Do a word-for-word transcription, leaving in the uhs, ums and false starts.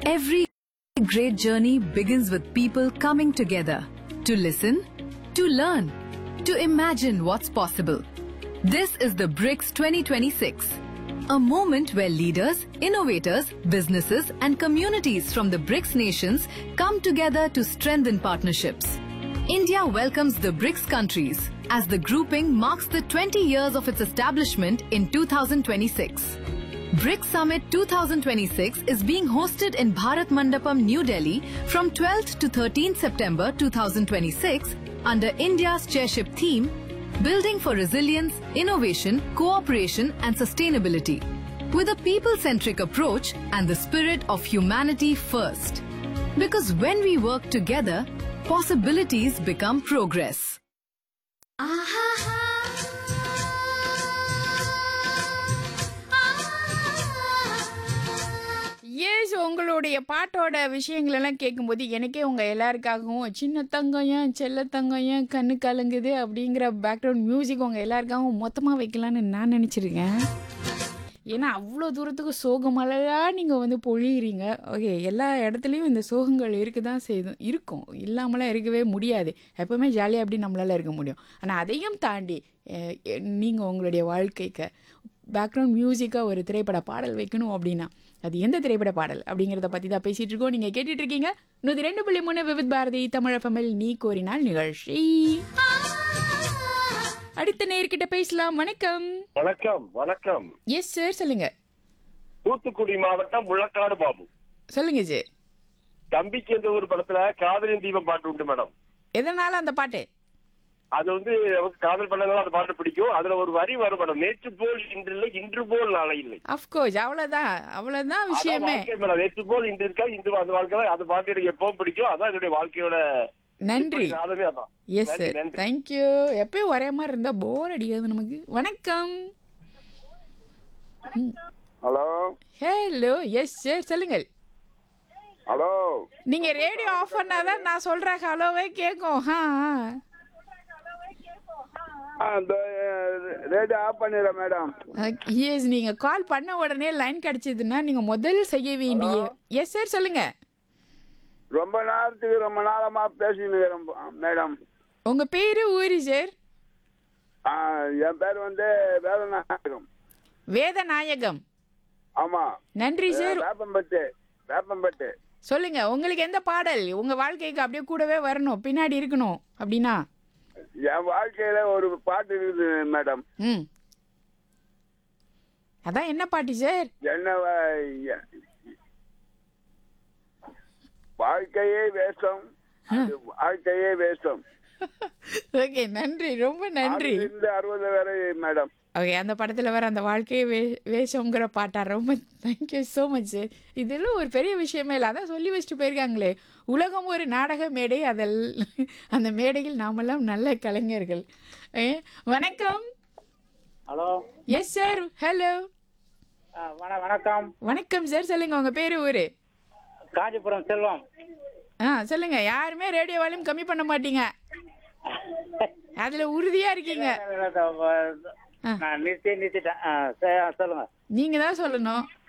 Every great journey begins with people coming together to listen, to learn, to imagine what's possible. This is the BRICS twenty twenty-six, a moment where leaders, innovators, businesses and communities from the BRICS nations come together to strengthen partnerships. India welcomes the BRICS countries as the grouping marks the twenty years of its establishment in two thousand twenty-six. BRICS Summit twenty twenty-six is being hosted in Bharat Mandapam, New Delhi from twelfth to thirteenth September two thousand twenty-six under India's chairship theme, Building for Resilience, Innovation, Cooperation and Sustainability, with a people-centric approach and the spirit of humanity first. Because when we work together, possibilities become progress. S உங்களுடைய பாட்டோட விஷயங்கள் எல்லாம் கேட்கும்போது எனக்கே உங்கள் எல்லாருக்காகவும் சின்ன தங்கம் ஏன் செல்ல தங்கம் ஏன் கண்ணு கலங்குது அப்படிங்கிற பேக்ரவுண்ட் மியூசிக் உங்கள் எல்லாருக்காகவும் மொத்தமாக வைக்கலான்னு நான் நினச்சிருக்கேன். ஏன்னா அவ்வளோ தூரத்துக்கு சோகமலையாக நீங்கள் வந்து பொழியிறீங்க. ஓகே, எல்லா இடத்துலையும் இந்த சோகங்கள் இருக்க தான் செய்யும், இருக்கும், இல்லாமலாம் இருக்கவே முடியாது. எப்போவுமே ஜாலியாக அப்படி நம்மளால் இருக்க முடியும். ஆனால் அதையும் தாண்டி நீங்கள் உங்களுடைய வாழ்க்கைக்கு பேக்ரவுண்ட் மியூசிக்காக ஒரு திரைப்பட பாடல் வைக்கணும் அப்படின்னா அது எந்த திரைப்பட பாடல் அப்படிங்கிறத பற்றி தான் பேசிகிட்டு இருக்கோம். நீங்கள் கேட்டுட்டு இருக்கீங்க நூற்றி ரெண்டு புள்ளி மூணு விவித் பாரதி தமிழ் எஃப்எம்எல் நீ கோரினால் நிகழ்ச்சி. அடுத்த நேர்கிட்ட பேசலாம். வணக்கம். வணக்கம். வணக்கம். எஸ் சார், சொல்லுங்க. தூத்துக்குடி மாவட்டம் முள்ளக்காடு பாபு. சொல்லுங்க சார். தம்பிக்கு எந்த ஒரு படத்துல காதலின் தீபம் பாட்டு உண்டு மேடம். எதனால அந்த பாட்டு? அது வந்து காதல் பண்ணதால அந்த பாட்டு பிடிக்கும். அதுல ஒரு வரி வரும் மேடம், நேற்று போல் இன்று இல்லை, இன்று போல் நாளை இல்லை. அஃப்கோர்ஸ், அவ்வளவுதான் அவ்வளவுதான் விஷயமே. நேற்று போல் இன்று இருக்கா, இன்று அந்த வாழ்க்கை அந்த பாட்டு எனக்கு எப்பவும் பிடிக்கும். அதான் என்னுடைய வாழ்க்கையோட நன்றி. Yes sir, thank you. எப்பயும் ஒரே மாதிரி இருந்தா போர் அடிக்காது நமக்கு. வணக்கம். ஹலோ. ஹலோ. எஸ் சார், சொல்லுங்கள். ஹலோ. நீங்க ரேடியோ ஆஃப் பண்ணாதான் நான் சொல்ற ஹலோவே கேட்கும். ஹா ரேடியோ ஆஃப் பண்ணிடுறேன் மேடம். எஸ், நீங்க கால் பண்ண உடனே லைன் கிடைச்சதுன்னா நீங்க முதல் செய்ய வேண்டிய. எஸ் சார், சொல்லுங்க. ரொம்ப நேரத்துக்கு ரொம்ப நாளமா பேசினுக்கிறேன் மேடம். உங்க பேரு ஊரு சார்? என் பேர் வந்து வேதநாயகம். வேதநாயகம். ஆமா. நன்றி சார். வேப்பம்பட்டு. வேப்பம்பட்டு. சொல்லுங்க, உங்களுக்கு எந்த பாடல் உங்க வாழ்க்கைக்கு அப்படியே கூடவே வரணும், பின்னாடி இருக்கணும் அப்படின்னா? என் வாழ்க்கையில ஒரு பாட்டு இருக்குது மேடம். ம், அதான் என்ன பாட்டு சார்? என்ன வாழ்க்கையே வேஷம், வாழ்க்கையே வேஷம். ஓகே, நன்றி, ரொம்ப நன்றி. இந்த அறுபது வரை மேடம். ஓகே, அந்த படத்தில் வர அந்த வாழ்க்கையை வே வேஷங்கிற பாட்டா? ரொம்ப தேங்க்யூ ஸோ மச் சார். இதெல்லாம் ஒரு பெரிய விஷயமே இல்லை, அதான் சொல்லி வச்சுட்டு போயிருக்காங்களே, உலகம் ஒரு நாடக மேடை, அதில் அந்த மேடையில் நாமெல்லாம் நல்ல கலைஞர்கள். வணக்கம். ஹலோ. Yes sir. ஹலோ. வணக்கம். வணக்கம் சார், சொல்லுங்க. உங்க பேரு ஊரு? காஞ்சிபுரம் செல்வம். ஆ, சொல்லுங்க. யாருமே ரேடியோ வால்யூம் கம்மி பண்ண மாட்டீங்க, அதுல உறுதியா இருக்கீங்க. நிறுத்தி நிறுத்திட்டேன். சொல்லுங்க. நீங்க தான் சொல்லணும்.